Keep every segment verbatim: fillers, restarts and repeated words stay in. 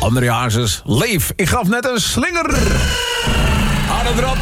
André Hazes, Leef. Ik gaf net een slinger aan het rad.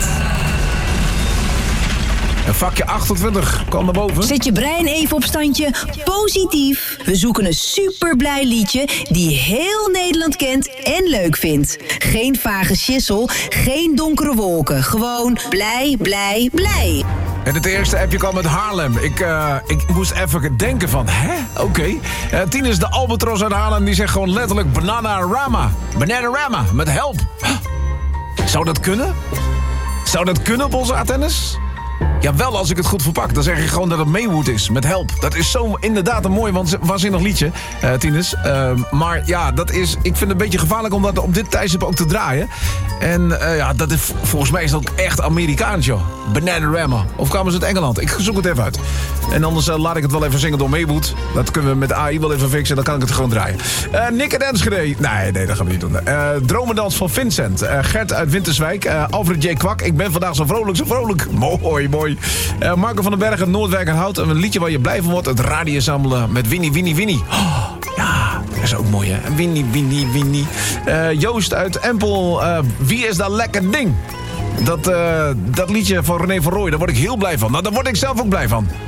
En vakje achtentwintig kwam naar boven. Zet je brein even op standje positief. We zoeken een superblij liedje die heel Nederland kent en leuk vindt. Geen vage schissel, geen donkere wolken. Gewoon blij, blij, blij. En het eerste appje kwam uit Haarlem. Ik, uh, ik moest even denken van, hè? Oké. Okay. Uh, tien is de Albatros uit Haarlem. Die zegt gewoon letterlijk Bananarama. Bananarama, met help. Zou dat kunnen? Zou dat kunnen op onze Atennis? Ja, wel als ik het goed verpak. Dan zeg je gewoon dat het Maywood is, met help. Dat is zo inderdaad een mooi, waanzinnig liedje, uh, Tines. Uh, maar ja, dat is, ik vind het een beetje gevaarlijk om dat op dit tijdstip ook te draaien. En uh, ja, dat is, volgens mij is dat ook echt Amerikaans, joh. Bananarama. Of kwamen ze uit Engeland? Ik zoek het even uit. En anders uh, laat ik het wel even zingen door Maywood. Dat kunnen we met A I wel even fixen, dan kan ik het gewoon draaien. Uh, Nick en Enschede. Nee, nee, dat gaan we niet doen. Uh, Dromedans van Vincent. Uh, Gert uit Winterswijk. Uh, Alfred J. Kwak. Ik ben vandaag zo vrolijk, zo vrolijk. Mooi, mooi. Uh, Marco van den Berg uit Noordwijk en Hout. Een liedje waar je blij van wordt. Het radio samplen met Winnie, Winnie, Winnie. Oh, ja, dat is ook mooi, hè. Winnie, Winnie, Winnie. Uh, Joost uit Empel. Uh, wie is dat lekker ding? Dat, uh, dat liedje van René van Rooij, daar word ik heel blij van. Nou, daar word ik zelf ook blij van.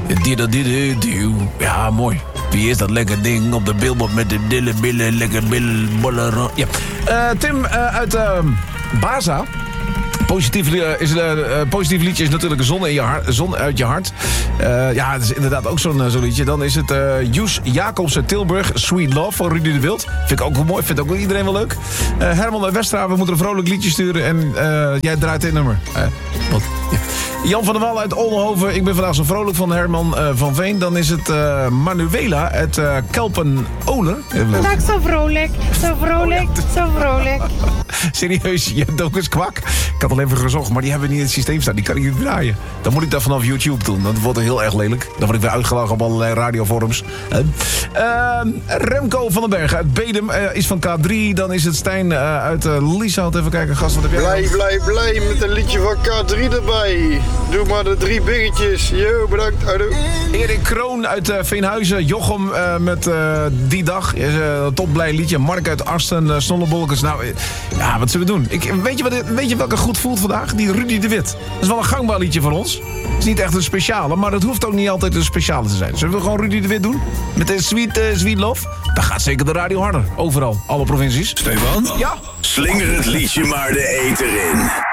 Ja, mooi. Wie is dat lekker ding op de billboard met de dille billen, lekker billen, bollen. Ja. Uh, Tim uh, uit uh, Baza. Positief, uh, is, uh, positief liedje is natuurlijk een zon, in je hart, zon uit je hart. Uh, ja, het is inderdaad ook zo'n uh, zo'n liedje. Dan is het uh, Joes Jacobs uit Tilburg. Sweet Love van Rudy de Wild. Vind ik ook wel mooi. Vindt ook wel iedereen wel leuk. Uh, Herman uit Westra, we moeten een vrolijk liedje sturen. En uh, jij draait dit nummer. Uh, wat? Ja. Jan van der Wal uit Oldenhoven. Ik ben vandaag zo vrolijk van Herman uh, van Veen. Dan is het uh, Manuela uit uh, Kelpen-Oler. Vandaag zo vrolijk, zo vrolijk, zo vrolijk. Serieus, je hebt ook eens Kwak. Ik had al even gezocht, maar die hebben we niet in het systeem staan. Die kan ik niet draaien. Dan moet ik dat vanaf YouTube doen. Dat wordt heel erg lelijk. Dan word ik weer uitgelachen op allerlei radioforums. Uh, uh, Remco van den Berg uit Bedum uh, is van K drie. Dan is het Stijn uh, uit uh, Lieshout. Even kijken, gast, wat heb jij? Blij, blij, blij met een liedje van K drie erbij. Doe maar de drie biggetjes. Yo, bedankt. Houdoe. Erik Kroon uit uh, Veenhuizen. Jochem uh, met uh, Die Dag. Is uh, een topblij liedje. Mark uit Arsten. Uh, Snollebolkens. Nou, uh, ja, wat zullen we doen? Ik, weet, je wat, weet je welke goed voelt vandaag? Die Rudy de Wit. Dat is wel een gangbaar liedje van ons. Het is niet echt een speciale, maar dat hoeft ook niet altijd een speciale te zijn. Zullen we gewoon Rudy de Wit doen? Met de Sweet, uh, sweet Love? Dan gaat zeker de radio harder. Overal. Alle provincies. Stefan? Ja? Slinger het liedje maar de eter in.